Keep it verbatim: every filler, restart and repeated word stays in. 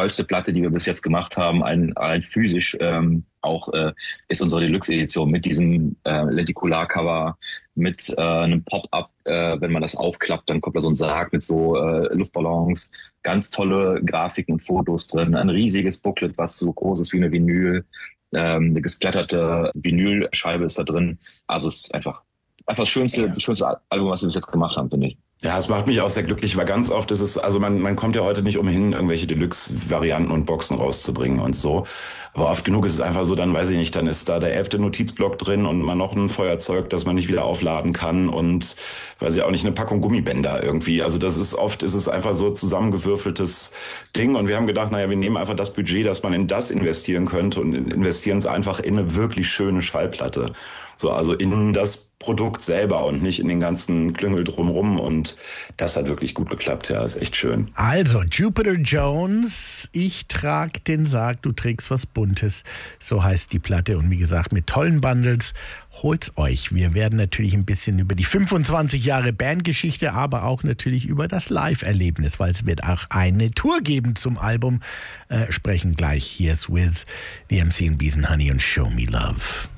tollste Platte, die wir bis jetzt gemacht haben, ein, ein physisch ähm, auch äh, ist unsere Deluxe-Edition mit diesem äh, Lenticular-Cover, mit äh, einem Pop-Up, äh, wenn man das aufklappt, dann kommt da so ein Sarg mit so äh, Luftballons, ganz tolle Grafiken und Fotos drin, ein riesiges Booklet, was so groß ist wie eine Vinyl, ähm, eine gesplatterte Vinylscheibe ist da drin. Also es ist einfach, einfach das schönste, das schönste Album, was wir bis jetzt gemacht haben, finde ich. Ja, es macht mich auch sehr glücklich, weil ganz oft ist es, also man, man kommt ja heute nicht umhin, irgendwelche Deluxe-Varianten und Boxen rauszubringen und so. Aber oft genug ist es einfach so, dann weiß ich nicht, dann ist da der elfte Notizblock drin und man noch ein Feuerzeug, das man nicht wieder aufladen kann und, weiß ich auch nicht, eine Packung Gummibänder irgendwie. Also das ist oft, ist es einfach so zusammengewürfeltes Ding und wir haben gedacht, naja, wir nehmen einfach das Budget, das man in das investieren könnte und investieren es einfach in eine wirklich schöne Schallplatte. So, also in das Produkt selber und nicht in den ganzen Klüngel drumrum. Und das hat wirklich gut geklappt. Ja, ist echt schön. Also, Jupiter Jones, ich trage den Sarg, du trägst was Buntes. So heißt die Platte. Und wie gesagt, mit tollen Bundles. Holt's euch. Wir werden natürlich ein bisschen über die fünfundzwanzig Jahre Bandgeschichte, aber auch natürlich über das Live-Erlebnis, weil es wird auch eine Tour geben zum Album. Äh, sprechen gleich. Here's with the M C and Beeson Honey und Show Me Love.